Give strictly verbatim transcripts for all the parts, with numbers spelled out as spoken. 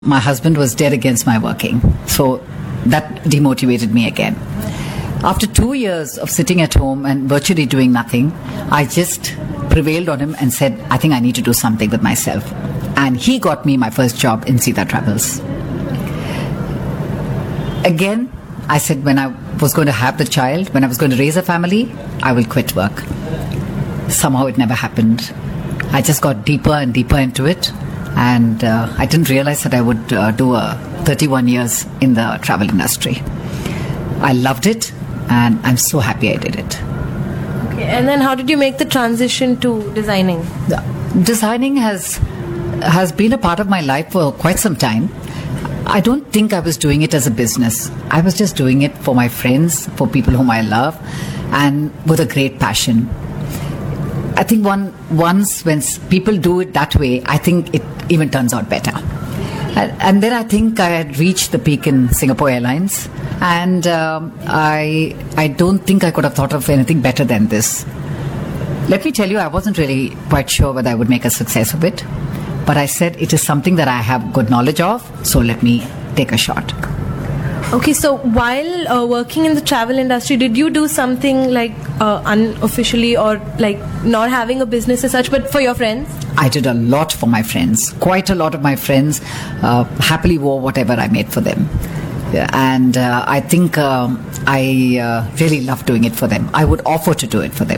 My husband was dead against my working, so that demotivated me again. After two years of sitting at home and virtually doing nothing, I just prevailed on him and said, I think I need to do something with myself. And he got me my first job in Sita Travels. Again, I said when I was going to have the child, when I was going to raise a family, I will quit work. Somehow it never happened. I just got deeper and deeper into it. And uh, I didn't realize that I would uh, do uh, thirty-one years in the travel industry. I loved it, and I'm so happy I did it. Okay, and then how did you make the transition to designing? The, designing has has been a part of my life for quite some time. I don't think I was doing it as a business. I was just doing it for my friends, for people whom I love, and with a great passion. I think one once when people do it that way, I think it even turns out better. And, and then I think I had reached the peak in Singapore Airlines, and um, I I don't think I could have thought of anything better than this. Let me tell you, I wasn't really quite sure whether I would make a success of it, but I said it is something that I have good knowledge of, so let me take a shot. Okay, so while uh, working in the travel industry, did you do something like uh, unofficially or like not having a business as such, but for your friends? I did a lot for my friends. Quite a lot of my friends uh, happily wore whatever I made for them. And uh, I think um, I uh, really love doing it for them. I would offer to do it for them.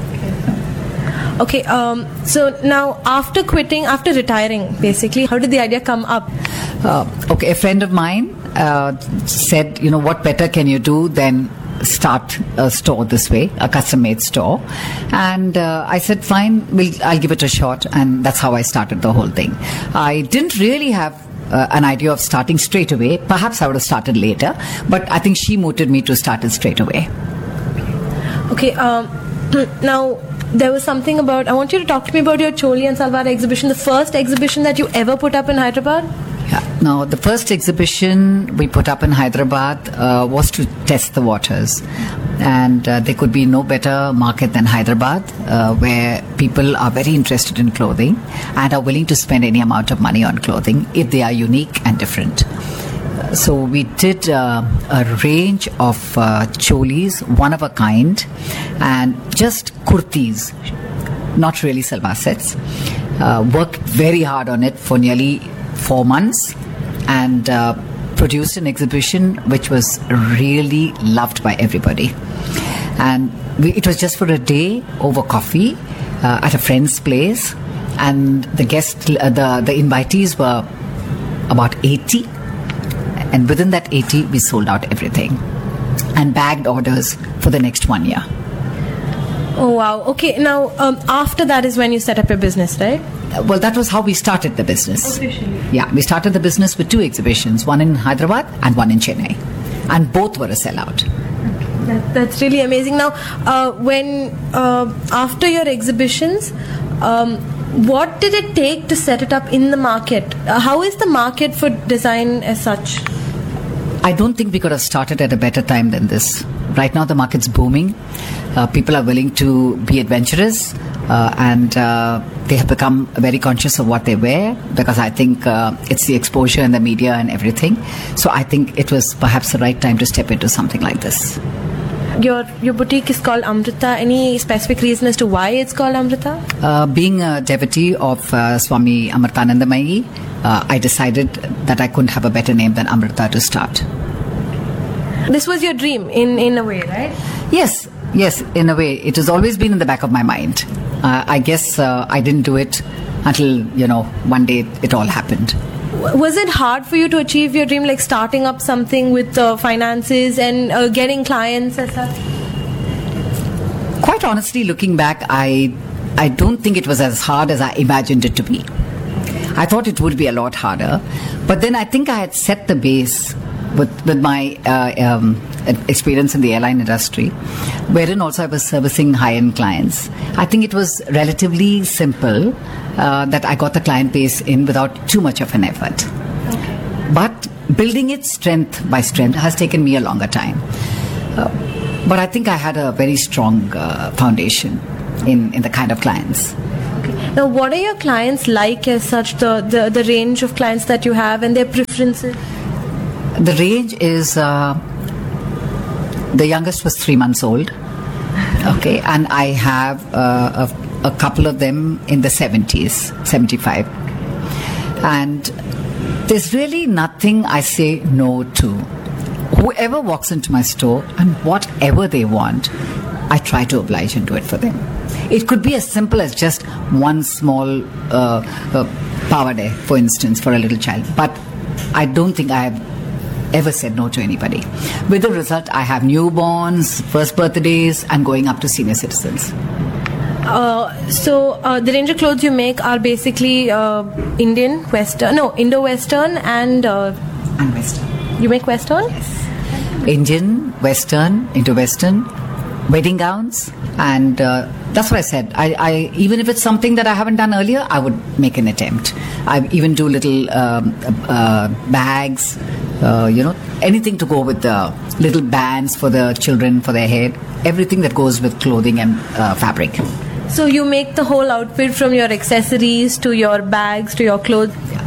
Okay, um, so now after quitting, after retiring, basically, how did the idea come up? Uh, okay, a friend of mine uh, said, you know, what better can you do than start a store this way, a custom-made store. And uh, I said, fine, we'll, I'll give it a shot. And that's how I started the whole thing. I didn't really have uh, an idea of starting straight away. Perhaps I would have started later. But I think she motivated me to start it straight away. Okay, um, now there was something about, I want you to talk to me about your Choli and Salwar exhibition, the first exhibition that you ever put up in Hyderabad. Yeah. Now, the first exhibition we put up in Hyderabad uh, was to test the waters. And uh, there could be no better market than Hyderabad, uh, where people are very interested in clothing and are willing to spend any amount of money on clothing if they are unique and different. So we did uh, a range of uh, cholis, one of a kind, and just kurtis, not really salwar sets. Uh, worked very hard on it for nearly four months and uh, produced an exhibition which was really loved by everybody. And we, it was just for a day over coffee uh, at a friend's place, and the guests, uh, the, the invitees were about eighty. And within that eighty, we sold out everything and bagged orders for the next one year. Oh, wow. Okay, now, um, after that is when you set up your business, right? Uh, well, that was how we started the business. Officially? Yeah, we started the business with two exhibitions, one in Hyderabad and one in Chennai. And both were a sellout. That, that's really amazing. Now, uh, when, uh, after your exhibitions, um, what did it take to set it up in the market? Uh, how is the market for design as such? I don't think we could have started at a better time than this. Right now the market's booming. Uh, people are willing to be adventurous uh, and uh, they have become very conscious of what they wear, because I think uh, it's the exposure in the media and everything. So I think it was perhaps the right time to step into something like this. Your your boutique is called Amrita. Any specific reason as to why it's called Amrita? Uh, being a devotee of uh, Swami Amritanandamayi, uh, I decided that I couldn't have a better name than Amrita to start. This was your dream in, in a way, right? Yes, yes, in a way. It has always been in the back of my mind. Uh, I guess uh, I didn't do it until, you know, one day it all happened. Was it hard for you to achieve your dream, like starting up something with uh, finances and uh, getting clients and stuff? Quite honestly, looking back, I I don't think it was as hard as I imagined it to be. I thought it would be a lot harder, but then I think I had set the base with with my uh, um, experience in the airline industry, wherein also I was servicing high-end clients. I think it was relatively simple uh, that I got the client base in without too much of an effort. Okay. But building it strength by strength has taken me a longer time. Uh, but I think I had a very strong uh, foundation in, in the kind of clients. Okay. Now, what are your clients like as such, the, the, the range of clients that you have and their preferences? The range is, uh, the youngest was three months old. Okay, and I have uh, a, a couple of them in the seventies, seventy-five. And there's really nothing I say no to. Whoever walks into my store and whatever they want, I try to oblige and do it for them. It could be as simple as just one small uh, uh, power day, for instance, for a little child. But I don't think I have ever said no to anybody. With the result, I have newborns, first birthdays, and going up to senior citizens. Uh, so uh, the range of clothes you make are basically uh, Indian, Western, no, Indo-Western and... Uh, and Western. You make Western? Yes. Indian, Western, Indo-Western, wedding gowns, and uh, that's what I said. I, I even if it's something that I haven't done earlier, I would make an attempt. I even do little um, uh, bags, uh, you know, anything to go with the little bands for the children, for their hair, everything that goes with clothing and uh, fabric. So you make the whole outfit from your accessories to your bags to your clothes. Yeah.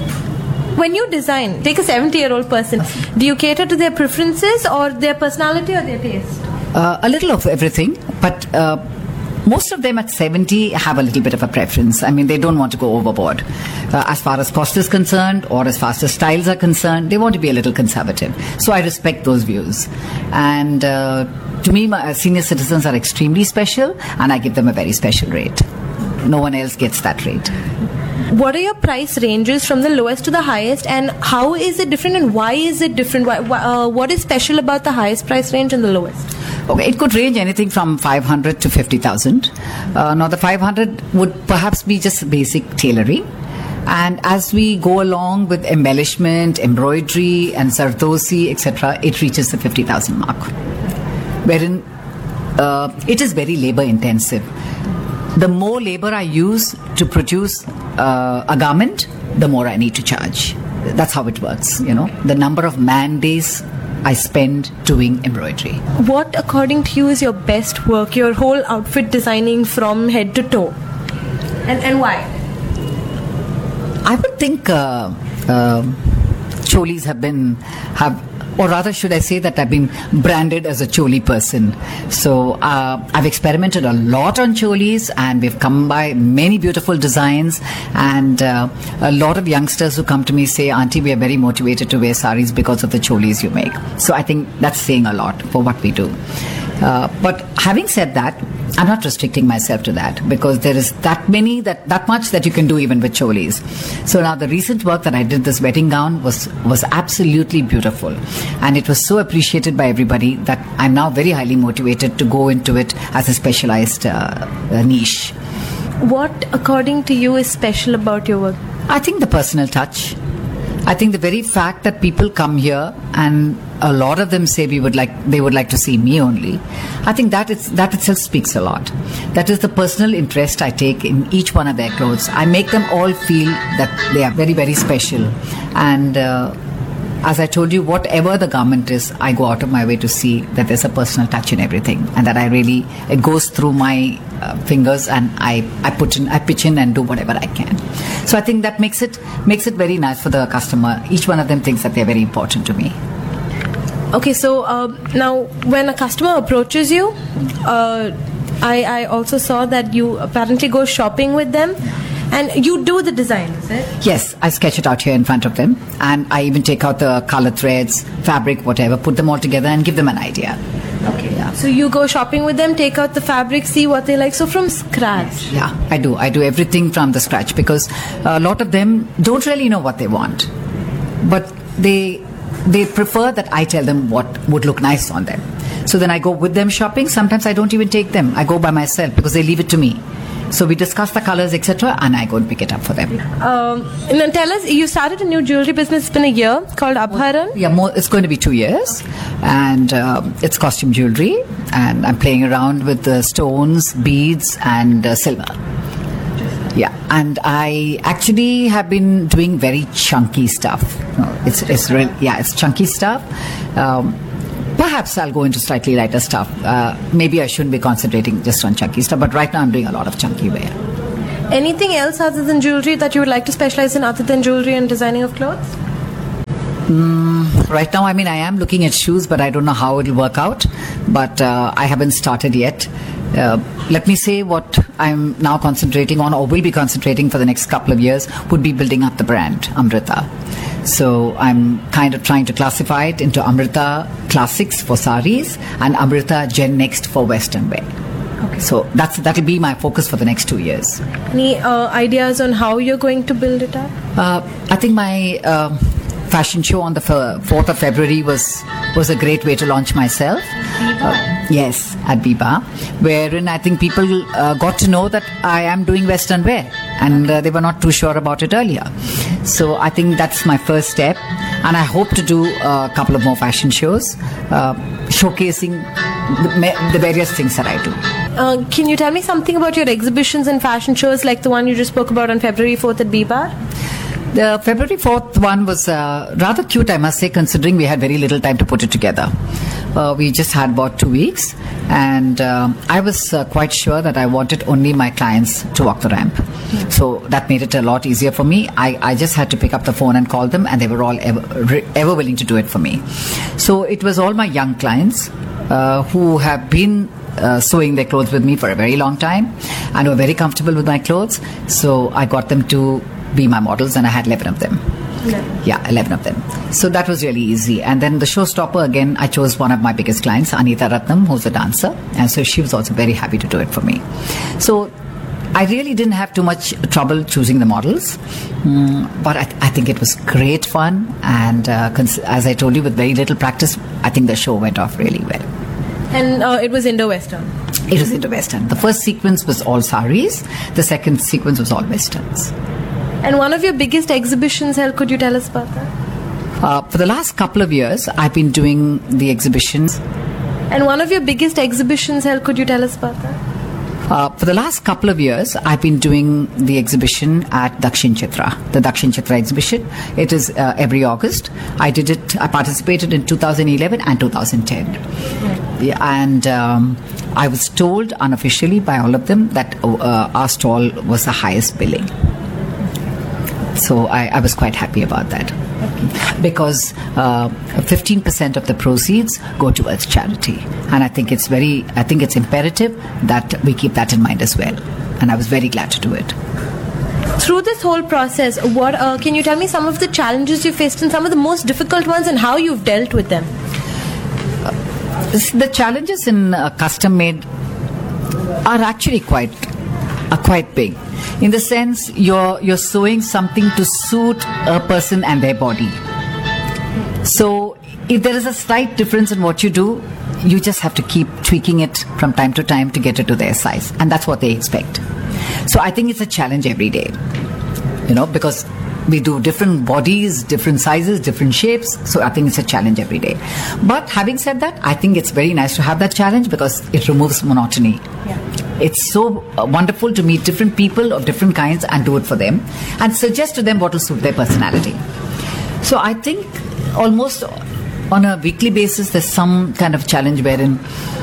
When you design, take a seventy-year-old person, do you cater to their preferences or their personality or their taste? Uh, a little of everything, but uh, most of them at seventy have a little bit of a preference. I mean, they don't want to go overboard. Uh, as far as cost is concerned or as far as styles are concerned, they want to be a little conservative. So I respect those views. And uh, to me, my senior citizens are extremely special, and I give them a very special rate. No one else gets that rate. What are your price ranges from the lowest to the highest, and how is it different, and why is it different? Why, uh, what is special about the highest price range and the lowest? Okay, it could range anything from five hundred to fifty thousand. Uh, now, the five hundred would perhaps be just basic tailoring. And as we go along with embellishment, embroidery, and sardosi, et cetera, it reaches the fifty thousand mark, wherein uh, it is very labor intensive. The more labor I use to produce uh, a garment, the more I need to charge. That's how it works, you know. The number of man days I spend doing embroidery. What, according to you, is your best work, your whole outfit designing from head to toe? And, and why? I would think uh, uh, cholis have been, have, or rather should I say that I've been branded as a choli person. So uh, I've experimented a lot on cholis, and we've come by many beautiful designs, and uh, a lot of youngsters who come to me say, Auntie, we are very motivated to wear saris because of the cholis you make. So I think that's saying a lot for what we do. Uh, but having said that, I'm not restricting myself to that, because there is that many, that, that much that you can do even with cholis. So now the recent work that I did, this wedding gown, was, was absolutely beautiful. And it was so appreciated by everybody that I'm now very highly motivated to go into it as a specialized uh, uh, niche. What, according to you, is special about your work? I think the personal touch. I think the very fact that people come here and a lot of them say we would like, they would like to see me only. I think that is, that itself speaks a lot. That is the personal interest I take in each one of their clothes. I make them all feel that they are very, very special. And uh, as I told you, whatever the garment is, I go out of my way to see that there's a personal touch in everything, and that I really, it goes through my uh, fingers, and I, I put in, I pitch in and do whatever I can. So I think that makes it, makes it very nice for the customer. Each one of them thinks that they're very important to me. Okay, so uh, now when a customer approaches you, uh, I, I also saw that you apparently go shopping with them. And you do the design, is it? Yes, I sketch it out here in front of them, and I even take out the color threads, fabric, whatever, put them all together and give them an idea. Okay. Yeah. So you go shopping with them, take out the fabric, see what they like. So from scratch. Yeah, I do. I do everything from the scratch, because a lot of them don't really know what they want, but they they prefer that I tell them what would look nice on them. So then I go with them shopping. Sometimes I don't even take them. I go by myself because they leave it to me. So we discuss the colors, et cetera, and I go and pick it up for them. Um, and then tell us, you started a new jewelry business. It's been a year, called Abharan. Yeah, more, it's going to be two years, and um, it's costume jewelry, and I'm playing around with the stones, beads, and uh, silver. Yeah, and I actually have been doing very chunky stuff. No, it's it's real, yeah, it's chunky stuff. Um, Perhaps I'll go into slightly lighter stuff. Uh, maybe I shouldn't be concentrating just on chunky stuff, but right now I'm doing a lot of chunky wear. Anything else other than jewelry that you would like to specialize in other than jewelry and designing of clothes? Mm, right now, I mean, I am looking at shoes, but I don't know how it will work out. But uh, I haven't started yet. Uh, let me say what I'm now concentrating on, or will be concentrating for the next couple of years, would be building up the brand, Amrita. So I'm kind of trying to classify it into Amrita Classics for saris and Amrita Gen Next for Western wear. Okay. So that's that'll be my focus for the next two years. Any uh, ideas on how you're going to build it up? Uh, I think my uh, fashion show on the fourth of February was was a great way to launch myself. Uh, yes, at Biba, wherein I think people uh, got to know that I am doing Western wear, and uh, they were not too sure about it earlier. So I think that's my first step, and I hope to do a couple of more fashion shows, uh, showcasing the, the various things that I do. Uh, can you tell me something about your exhibitions and fashion shows like the one you just spoke about on February fourth at Biba? The February fourth one was uh, rather cute, I must say, considering we had very little time to put it together. Uh, we just had about two weeks, and uh, I was uh, quite sure that I wanted only my clients to walk the ramp. Mm-hmm. So that made it a lot easier for me. I, I just had to pick up the phone and call them, and they were all ever, ever willing to do it for me. So it was all my young clients uh, who have been Uh, sewing their clothes with me for a very long time and were very comfortable with my clothes. So I got them to be my models, and I had eleven of them. Yeah. yeah, eleven of them. So that was really easy. And then the showstopper, again, I chose one of my biggest clients, Anita Ratnam, who's a dancer. And so she was also very happy to do it for me. So I really didn't have too much trouble choosing the models. Mm, but I, th- I think it was great fun. And uh, cons- as I told you, with very little practice, I think the show went off really well. And uh, it was Indo-Western? It was Indo-Western. The first sequence was all saris. The second sequence was all Westerns. And one of your biggest exhibitions, Hel, could you tell us about that? Uh, for the last couple of years, I've been doing the exhibitions. And one of your biggest exhibitions, Hel, could you tell us about that? Uh, for the last couple of years, I've been doing the exhibition at Dakshin Chitra, the Dakshin Chitra exhibition. It is uh, every August. I did it, I participated in two thousand eleven and two thousand ten. Yeah, and um, I was told unofficially by all of them that uh, our stall was the highest billing. So I, I was quite happy about that. Because uh, fifteen percent of the proceeds go towards charity, and I think it's very, I think it's imperative that we keep that in mind as well. And I was very glad to do it. Through this whole process, what uh, can you tell me some of the challenges you faced and some of the most difficult ones, and how you've dealt with them? Uh, the challenges in uh, custom made are actually quite, are quite big. In the sense, you're you're sewing something to suit a person and their body. So if there is a slight difference in what you do, you just have to keep tweaking it from time to time to get it to their size. And that's what they expect. So I think it's a challenge every day, you know, because we do different bodies, different sizes, different shapes. So I think it's a challenge every day. But having said that, I think it's very nice to have that challenge because it removes monotony. Yeah. It's so uh, wonderful to meet different people of different kinds and do it for them and suggest to them what will suit their personality. So I think almost on a weekly basis there's some kind of challenge wherein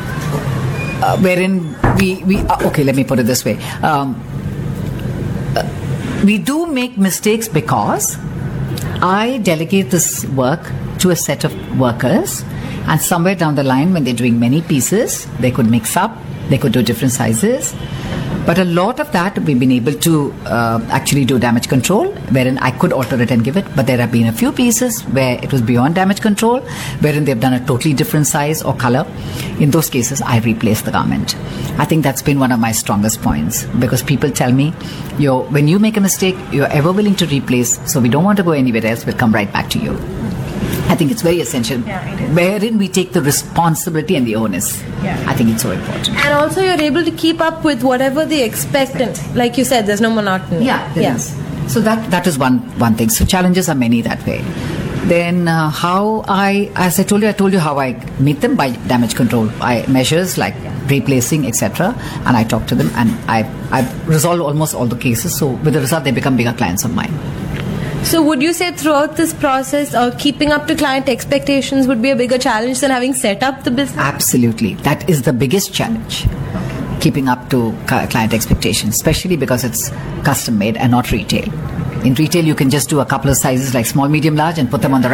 uh, wherein we, we uh, okay, let me put it this way. Um, uh, we do make mistakes because I delegate this work to a set of workers, and somewhere down the line when they're doing many pieces, they could mix up. They could do different sizes. But a lot of that we've been able to uh, actually do damage control, wherein I could alter it and give it. But there have been a few pieces where it was beyond damage control, wherein they've done a totally different size or color. In those cases, I replace the garment. I think that's been one of my strongest points, because people tell me, Yo, when you make a mistake, you're ever willing to replace, so we don't want to go anywhere else, we'll come right back to you. I think it's very essential, yeah, it is. Wherein we take the responsibility and the onus. Yeah. I think it's so important. And also you're able to keep up with whatever they expect. And like you said, there's no monotony. Yeah, there yeah. is. So that, that is one, one thing. So challenges are many that way. Then uh, how I, as I told you, I told you how I meet them by damage control. I measures like replacing, et cetera. And I talk to them, and I, I've resolved almost all the cases. So with the result, they become bigger clients of mine. So would you say throughout this process, uh, keeping up to client expectations would be a bigger challenge than having set up the business? Absolutely. That is the biggest challenge. keeping up to cu- client expectations, especially because it's custom made and not retail. In retail, you can just do a couple of sizes like small, medium, large and put them on the